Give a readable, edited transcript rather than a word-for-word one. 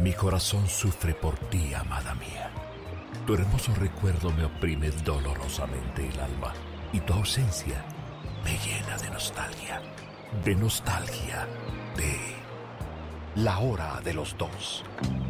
Mi corazón sufre por ti, amada mía. Tu hermoso recuerdo me oprime dolorosamente el alma y tu ausencia me llena de nostalgia. De nostalgia de La Hora de los Dos.